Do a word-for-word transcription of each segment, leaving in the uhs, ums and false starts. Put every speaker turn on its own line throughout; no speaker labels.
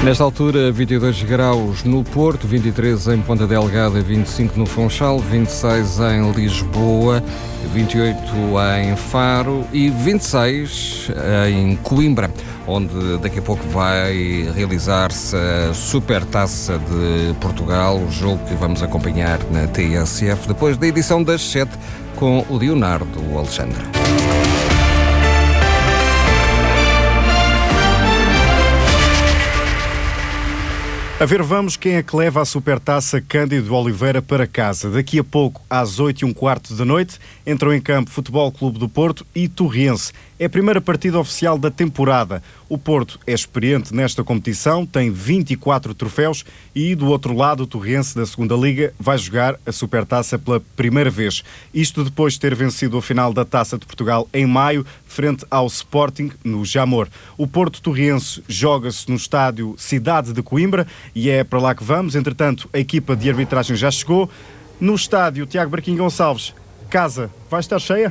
Nesta altura, vinte e dois graus no Porto, vinte e três em Ponta Delgada, vinte e cinco no Funchal, vinte e seis em Lisboa, vinte e oito em Faro e vinte e seis em Coimbra, onde daqui a pouco vai realizar-se a Supertaça de Portugal, o jogo que vamos acompanhar na T S F, depois da edição das sete com o Leonardo Alexandre.
A ver, vamos quem é que leva a Supertaça Cândido Oliveira para casa. Daqui a pouco, às oito e um quarto da noite, entram em campo Futebol Clube do Porto e Torriense. É a primeira partida oficial da temporada. O Porto é experiente nesta competição, tem vinte e quatro troféus e, do outro lado, o Torriense da segunda Liga vai jogar a Supertaça pela primeira vez. Isto depois de ter vencido a final da Taça de Portugal em maio, frente ao Sporting, no Jamor. O Porto Torriense joga-se no estádio Cidade de Coimbra e é para lá que vamos. Entretanto, a equipa de arbitragem já chegou. No estádio, Tiago Barquinho Gonçalves, casa vai estar cheia?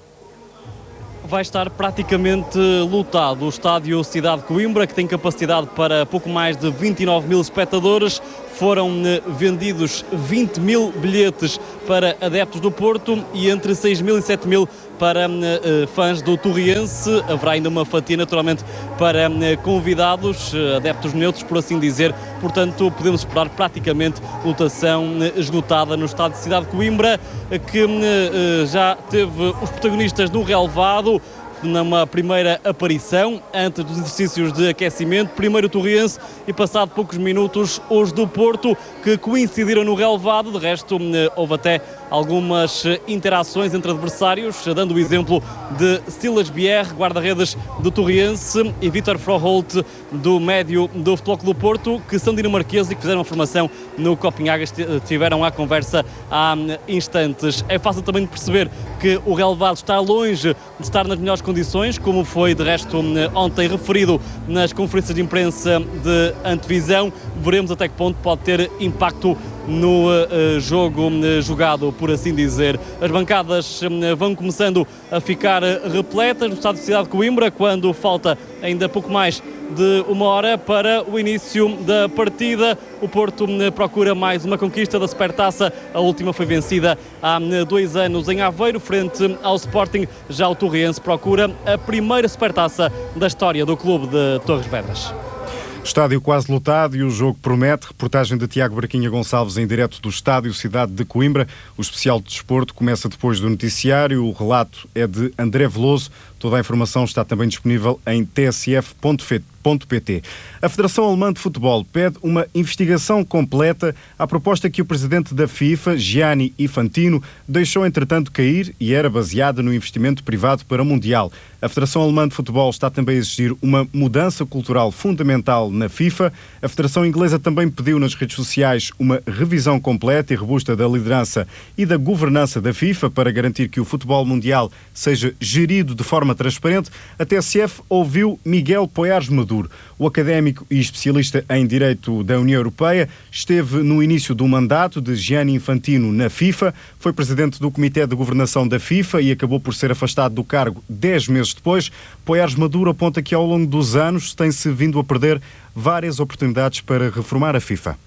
Vai estar praticamente lotado o estádio Cidade de Coimbra, que tem capacidade para pouco mais de vinte e nove mil espectadores. Foram vendidos vinte mil bilhetes para adeptos do Porto e entre seis mil e sete mil para uh, fãs do Torriense. Haverá ainda uma fatia, naturalmente, para uh, convidados, uh, adeptos neutros, por assim dizer. Portanto, podemos esperar praticamente lotação uh, esgotada no estádio de Cidade de Coimbra, uh, que uh, já teve os protagonistas no relevado, numa primeira aparição, antes dos exercícios de aquecimento. Primeiro o Torriense e, passado poucos minutos, os do Porto, que coincidiram no relevado. De resto, houve até algumas interações entre adversários, dando o exemplo de Silas Bierre, guarda-redes do Torriense, e Vítor Froholt, do médio do Futebol Clube do Porto, que são dinamarqueses e que fizeram a formação no Copenhague. Estiveram à conversa há instantes. É fácil também perceber que o relevado está longe de estar nas melhores condições, como foi de resto ontem referido nas conferências de imprensa de antevisão. Veremos até que ponto pode ter impacto no uh, jogo uh, jogado, por assim dizer. As bancadas uh, vão começando a ficar uh, repletas no estádio de Cidade de Coimbra, quando falta ainda pouco mais de uma hora para o início da partida. O Porto uh, procura mais uma conquista da Supertaça. A última foi vencida há uh, dois anos em Aveiro, frente ao Sporting. Já o Torriense procura a primeira Supertaça da história do clube de Torres Vedras.
Estádio quase lotado e o jogo promete. Reportagem de Tiago Barquinha Gonçalves em direto do estádio Cidade de Coimbra. O especial de desporto começa depois do noticiário. O relato é de André Veloso. Toda a informação está também disponível em t s f ponto p t. A Federação Alemã de Futebol pede uma investigação completa à proposta que o presidente da FIFA, Gianni Infantino, deixou entretanto cair e era baseada no investimento privado para o Mundial. A Federação Alemã de Futebol está também a exigir uma mudança cultural fundamental na FIFA. A Federação Inglesa também pediu nas redes sociais uma revisão completa e robusta da liderança e da governança da FIFA para garantir que o futebol mundial seja gerido de forma transparente. A T S F ouviu Miguel Poiares Maduro. O académico e especialista em Direito da União Europeia esteve no início do mandato de Gianni Infantino na FIFA, foi presidente do Comitê de Governação da FIFA e acabou por ser afastado do cargo dez meses depois. Poiares Maduro aponta que ao longo dos anos tem-se vindo a perder várias oportunidades para reformar a FIFA.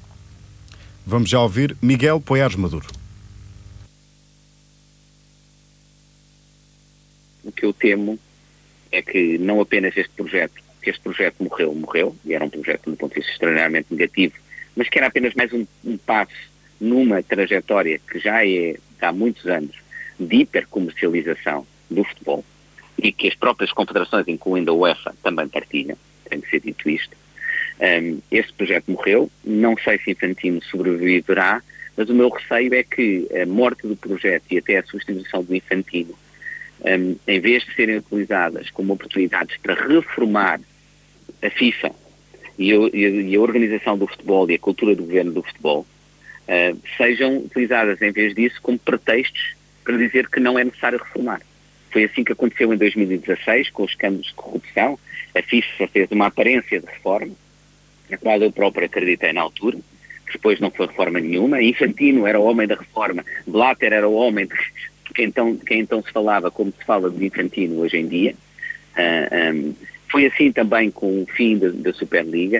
Vamos já ouvir Miguel Poiares Maduro.
O que eu temo é que não apenas este projeto, que este projeto morreu, morreu, e era um projeto, do ponto de vista, extraordinariamente negativo, mas que era apenas mais um, um passo numa trajetória que já é, há muitos anos, de hipercomercialização do futebol, e que as próprias confederações, incluindo a UEFA, também partilham, tem que ser dito isto. Um, este projeto morreu, não sei se Infantino sobreviverá, mas o meu receio é que a morte do projeto e até a substituição do Infantino, um, em vez de serem utilizadas como oportunidades para reformar a FIFA e a, e a organização do futebol e a cultura do governo do futebol, uh, sejam utilizadas em vez disso como pretextos para dizer que não é necessário reformar. Foi assim que aconteceu em dois mil e dezasseis, com os escândalos de corrupção. A FIFA fez uma aparência de reforma, na qual eu próprio acreditei na altura, que depois não foi reforma nenhuma. Infantino era o homem da reforma, Blatter era o homem de quem então, quem então se falava como se fala de Infantino hoje em dia. Uh, um, Foi assim também com o fim da, da Superliga,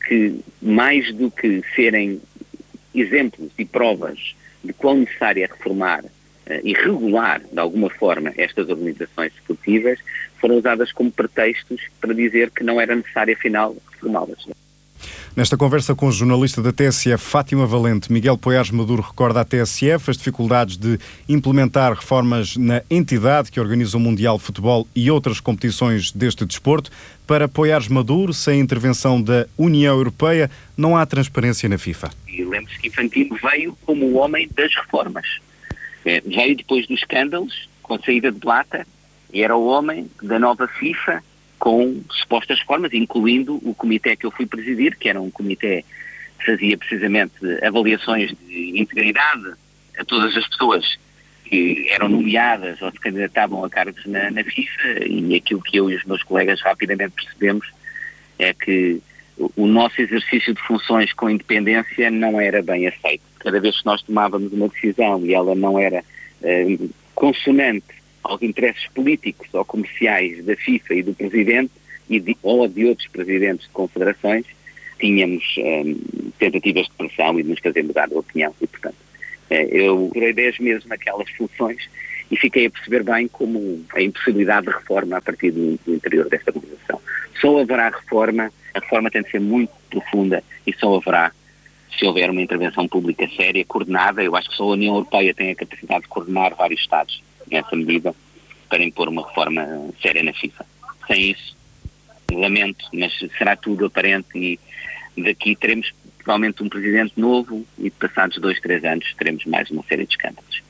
que, mais do que serem exemplos e provas de quão necessário é reformar uh, e regular, de alguma forma, estas organizações esportivas, foram usadas como pretextos para dizer que não era necessário, afinal, reformá-las.
Nesta conversa com o jornalista da T S F, Fátima Valente, Miguel Poiares Maduro recorda à T S F as dificuldades de implementar reformas na entidade que organiza o Mundial de Futebol e outras competições deste desporto. Para Poiares Maduro, sem a intervenção da União Europeia, não há transparência na FIFA.
E lembre-se que Infantino veio como o homem das reformas. É, veio depois dos escândalos, com a saída de Blatter, e era o homem da nova FIFA, com supostas reformas, incluindo o comitê que eu fui presidir, que era um comitê que fazia precisamente avaliações de integridade a todas as pessoas que eram nomeadas ou se candidatavam a cargos na, na FIFA, e aquilo que eu e os meus colegas rapidamente percebemos é que o nosso exercício de funções com independência não era bem aceito. Cada vez que nós tomávamos uma decisão e ela não era eh, consonante aos interesses políticos ou comerciais da FIFA e do Presidente, e de, ou de outros Presidentes de confederações, tínhamos um, tentativas de pressão e de nos fazer mudar de opinião. E, portanto, eh, eu durei dez meses naquelas funções e fiquei a perceber bem como a impossibilidade de reforma a partir do, do interior desta organização. Só haverá reforma, a reforma tem de ser muito profunda e só haverá se houver uma intervenção pública séria, coordenada. Eu acho que só a União Europeia tem a capacidade de coordenar vários Estados nessa medida para impor uma reforma séria na FIFA. Sem isso, lamento, mas será tudo aparente e daqui teremos provavelmente um presidente novo e passados dois, três anos teremos mais uma série de escândalos.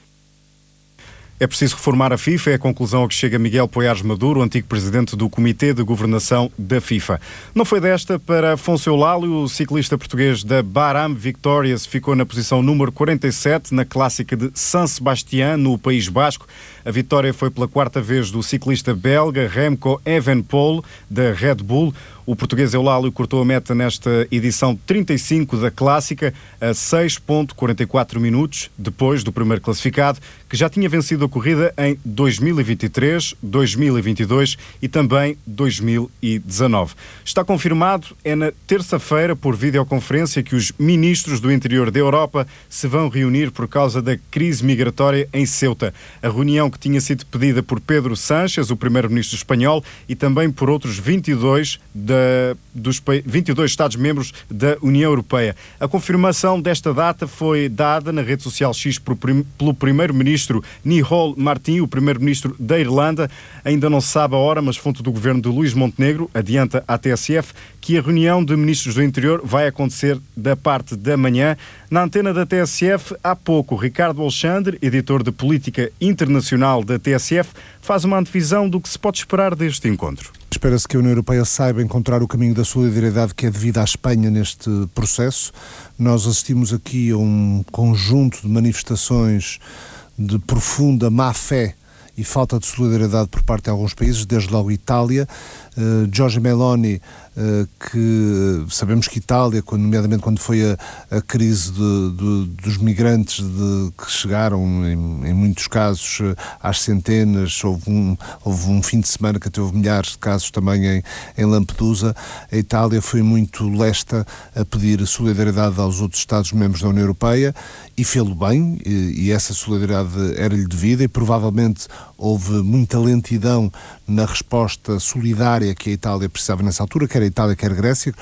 É preciso reformar a FIFA, é a conclusão a que chega Miguel Poiares Maduro, antigo presidente do Comitê de Governação da FIFA. Não foi desta para Afonso Eulálio, o ciclista português da Bahram Victorious, ficou na posição número quarenta e sete na clássica de San Sebastián, no País Basco. A vitória foi pela quarta vez do ciclista belga Remco Evenepoel, da Red Bull. O português Eulálio cortou a meta nesta edição trinta e cinco da Clássica a seis vírgula quarenta e quatro minutos, depois do primeiro classificado, que já tinha vencido a corrida em dois mil e vinte e três, dois mil e vinte e dois e também dois mil e dezanove. Está confirmado, é na terça-feira, por videoconferência, que os ministros do interior da Europa se vão reunir por causa da crise migratória em Ceuta. A reunião que tinha sido pedida por Pedro Sánchez, o primeiro-ministro espanhol, e também por outros vinte e dois da, dos vinte e dois Estados-membros da União Europeia. A confirmação desta data foi dada na rede social X pelo primeiro-ministro Nihol Martin, o primeiro-ministro da Irlanda. Ainda não se sabe a hora, mas fonte do governo de Luís Montenegro adianta à T S F que a reunião de ministros do interior vai acontecer da parte da manhã. Na antena da T S F, há pouco, Ricardo Alexandre, editor de Política Internacional da T S F, faz uma antevisão do que se pode esperar deste encontro.
Espera-se que a União Europeia saiba encontrar o caminho da solidariedade que é devida à Espanha neste processo. Nós assistimos aqui a um conjunto de manifestações de profunda má-fé e falta de solidariedade por parte de alguns países, desde logo Itália. Uh, Giorgia Meloni, uh, que sabemos que Itália, quando, nomeadamente quando foi a, a crise de, de, dos migrantes de, que chegaram, em, em muitos casos, uh, às centenas, houve um, houve um fim de semana que até houve milhares de casos também em, em Lampedusa. A Itália foi muito lesta a pedir solidariedade aos outros Estados-membros da União Europeia e fê-lo bem, e, e essa solidariedade era-lhe devida, e provavelmente houve muita lentidão na resposta solidária que a Itália precisava nessa altura, quer a Itália, quer a Grécia,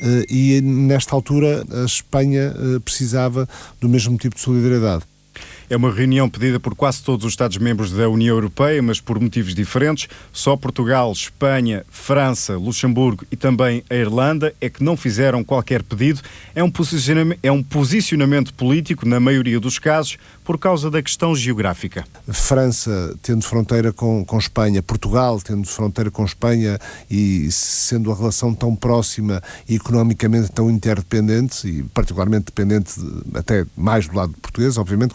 e nesta altura a Espanha precisava do mesmo tipo de solidariedade.
É uma reunião pedida por quase todos os Estados-membros da União Europeia, mas por motivos diferentes. Só Portugal, Espanha, França, Luxemburgo e também a Irlanda é que não fizeram qualquer pedido. É um posicionamento, é um posicionamento político, na maioria dos casos, por causa da questão geográfica.
França tendo fronteira com, com Espanha, Portugal tendo fronteira com Espanha e sendo a relação tão próxima e economicamente tão interdependente, e particularmente dependente de, até mais do lado português, obviamente, como país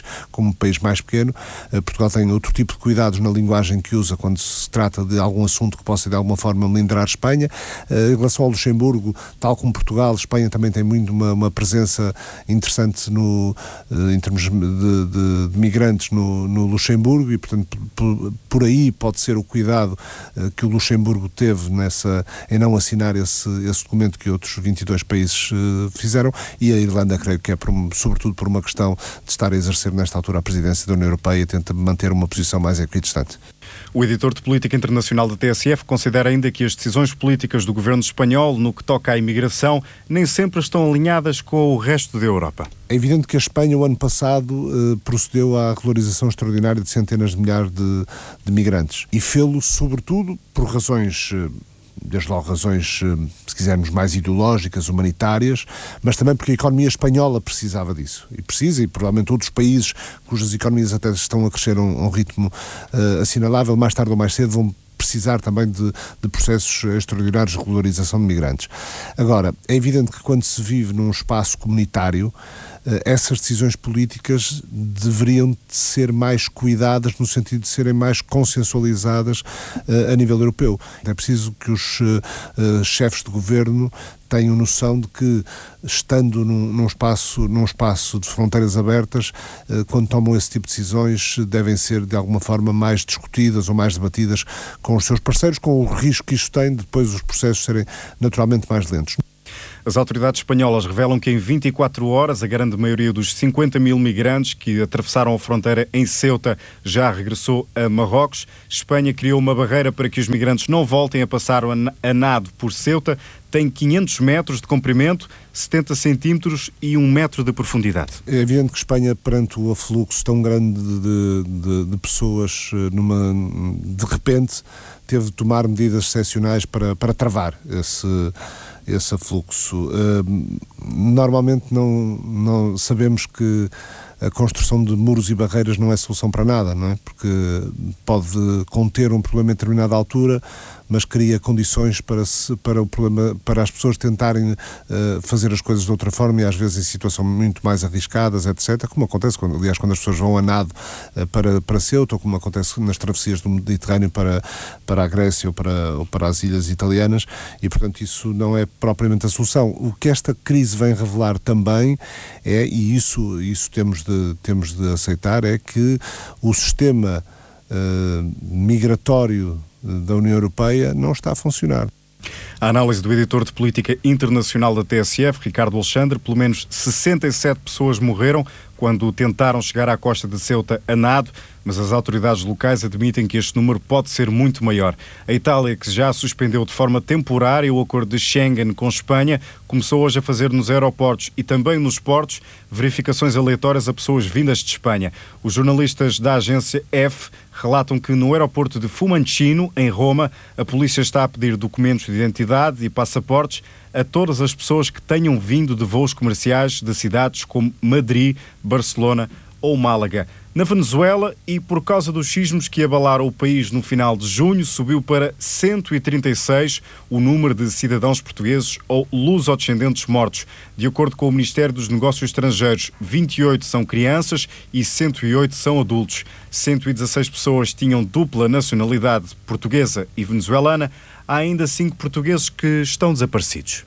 como um país mais pequeno. Portugal tem outro tipo de cuidados na linguagem que usa quando se trata de algum assunto que possa de alguma forma melindrar Espanha. Em relação ao Luxemburgo, tal como Portugal, Espanha também tem muito uma, uma presença interessante no, em termos de, de, de migrantes no, no Luxemburgo e, portanto, por, por aí pode ser o cuidado que o Luxemburgo teve nessa, em não assinar esse, esse documento que outros vinte e dois países fizeram, e a Irlanda creio que é por, sobretudo por uma questão de estar a exercer nesta altura a presidência da União Europeia e tenta manter uma posição mais equidistante.
O editor de Política Internacional da T S F considera ainda que as decisões políticas do governo espanhol no que toca à imigração nem sempre estão alinhadas com o resto da Europa.
É evidente que a Espanha, o ano passado, eh, procedeu à regularização extraordinária de centenas de milhares de, de migrantes e fê-lo, sobretudo, por razões... Eh, desde logo razões, se quisermos, mais ideológicas, humanitárias, mas também porque a economia espanhola precisava disso. E precisa, e provavelmente outros países cujas economias até estão a crescer a um, a um ritmo uh, assinalável, mais tarde ou mais cedo vão precisar também de, de processos extraordinários de regularização de migrantes. Agora, é evidente que quando se vive num espaço comunitário, essas decisões políticas deveriam ser mais cuidadas no sentido de serem mais consensualizadas uh, a nível europeu. É preciso que os uh, chefes de governo tenham noção de que, estando num, num, espaço, num espaço de fronteiras abertas, uh, quando tomam esse tipo de decisões, devem ser de alguma forma mais discutidas ou mais debatidas com os seus parceiros, com o risco que isto tem de depois os processos serem naturalmente mais lentos.
As autoridades espanholas revelam que em vinte e quatro horas a grande maioria dos cinquenta mil migrantes que atravessaram a fronteira em Ceuta já regressou a Marrocos. Espanha criou uma barreira para que os migrantes não voltem a passar a nado por Ceuta. Tem quinhentos metros de comprimento, setenta centímetros e um metro de profundidade.
É evidente que Espanha, perante o afluxo tão grande de, de, de pessoas, numa, de repente, teve de tomar medidas excepcionais para, para travar esse... esse afluxo. Uh, normalmente não, não sabemos que a construção de muros e barreiras não é solução para nada, não é? Porque pode conter um problema em determinada altura, mas cria condições para, se, para, o problema, para as pessoas tentarem uh, fazer as coisas de outra forma e às vezes em situações muito mais arriscadas, etcétera, como acontece, quando, aliás, quando as pessoas vão a nado uh, para, para Ceuta, ou como acontece nas travessias do Mediterrâneo para, para a Grécia ou para, ou para as ilhas italianas, e portanto isso não é propriamente a solução. O que esta crise vem revelar também é, e isso, isso temos, de, temos de aceitar, é que o sistema uh, migratório da União Europeia não está a funcionar.
A análise do editor de Política Internacional da T S F, Ricardo Alexandre, pelo menos sessenta e sete pessoas morreram quando tentaram chegar à costa de Ceuta a nado, mas as autoridades locais admitem que este número pode ser muito maior. A Itália, que já suspendeu de forma temporária o acordo de Schengen com Espanha, começou hoje a fazer nos aeroportos e também nos portos verificações aleatórias a pessoas vindas de Espanha. Os jornalistas da agência F relatam que no aeroporto de Fiumicino, em Roma, a polícia está a pedir documentos de identidade e passaportes a todas as pessoas que tenham vindo de voos comerciais de cidades como Madrid, Barcelona ou Málaga. Na Venezuela, e por causa dos sismos que abalaram o país no final de junho, subiu para cento e trinta e seis o número de cidadãos portugueses ou luso-descendentes mortos. De acordo com o Ministério dos Negócios Estrangeiros, vinte e oito são crianças e cento e oito são adultos. cento e dezasseis pessoas tinham dupla nacionalidade portuguesa e venezuelana. Há ainda cinco portugueses que estão desaparecidos.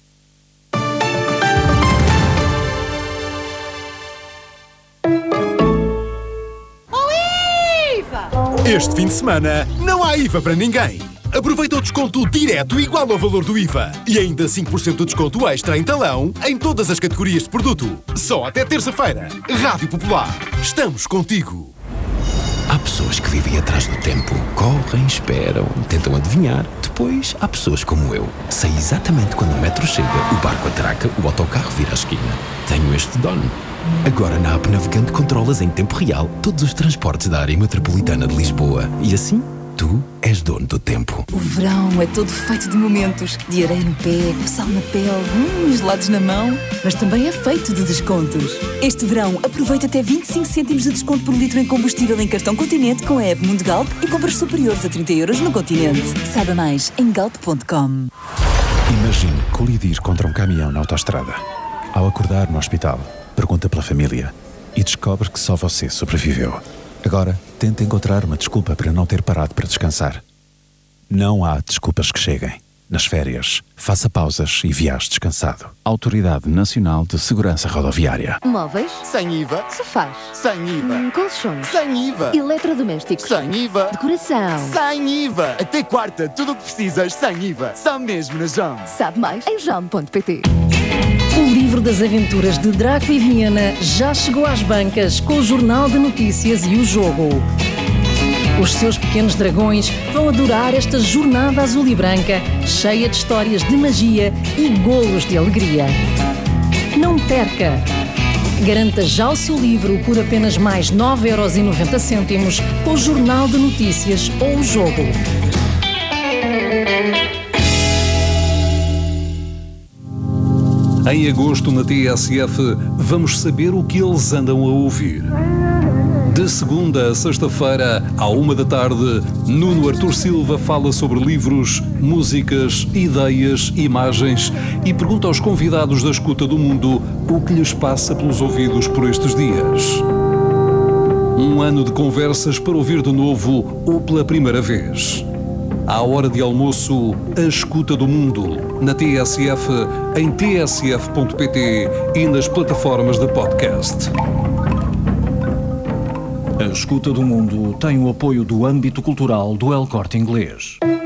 Este fim de semana não há I V A para ninguém. Aproveita o desconto direto igual ao valor do I V A. E ainda cinco por cento de desconto extra em talão em todas as categorias de produto. Só até terça-feira. Rádio Popular. Estamos contigo.
Há pessoas que vivem atrás do tempo. Correm, esperam, tentam adivinhar. Depois há pessoas como eu. Sei exatamente quando o metro chega, o barco atraca, o autocarro vira a esquina. Tenho este dono. Agora na app Navegante controlas em tempo real todos os transportes da área metropolitana de Lisboa. E assim, tu és dono do tempo.
O verão é todo feito de momentos. De areia no pé, sal na pele, hum, gelados na mão. Mas também é feito de descontos. Este verão, aproveita até vinte e cinco cêntimos de desconto por litro em combustível em cartão Continente com a app Mundo Galp e compras superiores a trinta euros no Continente. Saiba mais em galp ponto com.
Imagine colidir contra um caminhão na autoestrada. Ao acordar no hospital, pergunta pela família: e descobre que só você sobreviveu. Agora, tente encontrar uma desculpa para não ter parado para descansar. Não há desculpas que cheguem. Nas férias, faça pausas e viaje descansado. Autoridade Nacional de Segurança Rodoviária.
Móveis?
Sem I V A.
Sofás?
Sem I V A.
Hum, colchões?
Sem I V A.
Eletrodomésticos?
Sem I V A.
Decoração?
Sem I V A. Até quarta, tudo o que precisas sem I V A. Só mesmo na Jam.
Sabe mais em jam ponto pt.
O livro das aventuras de Draco e Viena já chegou às bancas com o Jornal de Notícias e o Jogo. Os seus pequenos dragões vão adorar esta jornada azul e branca, cheia de histórias de magia e golos de alegria. Não perca! Garanta já o seu livro por apenas mais nove euros e noventa cêntimos com o Jornal de Notícias ou o Jogo.
Em agosto, na T S F, vamos saber o que eles andam a ouvir. De segunda a sexta-feira, à uma da tarde, Nuno Artur Silva fala sobre livros, músicas, ideias, imagens e pergunta aos convidados da Escuta do Mundo o que lhes passa pelos ouvidos por estes dias. Um ano de conversas para ouvir de novo ou pela primeira vez. À hora de almoço, a Escuta do Mundo, na T S F, em t s f ponto p t e nas plataformas de podcast.
A Escuta do Mundo tem o apoio do âmbito cultural do El Corte Inglês.